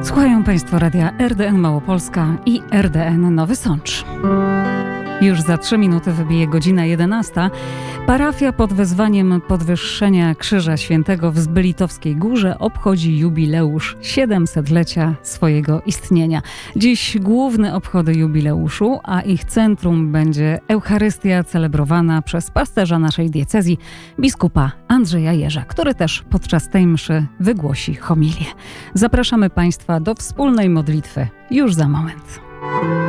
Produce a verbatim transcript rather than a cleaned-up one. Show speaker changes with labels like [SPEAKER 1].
[SPEAKER 1] Słuchają Państwo radia R D N Małopolska i R D N Nowy Sącz. Już za trzy minuty wybije godzina jedenasta. Parafia pod wezwaniem podwyższenia Krzyża Świętego w Zbylitowskiej Górze obchodzi jubileusz siedemsetlecia swojego istnienia. Dziś główne obchody jubileuszu, a ich centrum będzie Eucharystia celebrowana przez pasterza naszej diecezji, biskupa Andrzeja Jerza, który też podczas tej mszy wygłosi homilię. Zapraszamy Państwa do wspólnej modlitwy już za moment.